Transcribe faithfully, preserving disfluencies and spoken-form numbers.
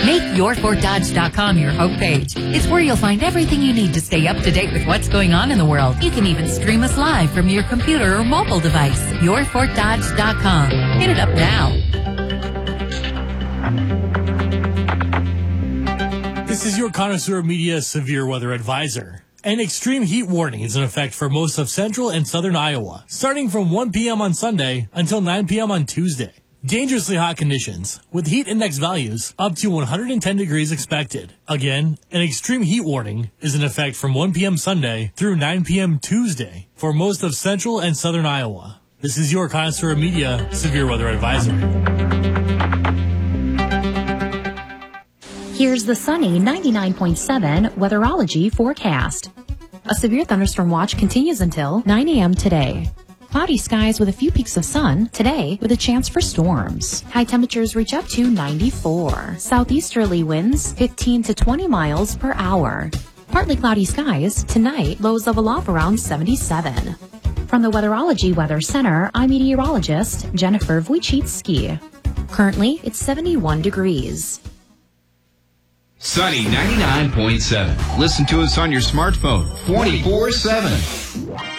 Make your fort dodge dot com your homepage. It's where you'll find everything you need to stay up to date with what's going on in the world. You can even stream us live from your computer or mobile device. your fort dodge dot com. Hit it up now. This is your Connoisseur Media Severe Weather Advisor. An extreme heat warning is in effect for most of central and southern Iowa, starting from one p.m. on Sunday until nine p.m. on Tuesday. Dangerously hot conditions, with heat index values up to one hundred ten degrees expected. Again, an extreme heat warning is in effect from one p.m. Sunday through nine p.m. Tuesday for most of central and southern Iowa. This is your Connoisseur Media Severe Weather Advisor. Here's the sunny ninety-nine point seven Weatherology forecast. A severe thunderstorm watch continues until nine a.m. today. Cloudy skies with a few peaks of sun today with a chance for storms. High temperatures reach up to ninety-four. Southeasterly winds fifteen to twenty miles per hour. Partly cloudy skies tonight, lows level off around seventy-seven. From the Weatherology Weather Center, I'm meteorologist Jennifer Wojcicki. Currently, it's seventy-one degrees. Sunny ninety-nine point seven. Listen to us on your smartphone twenty-four seven.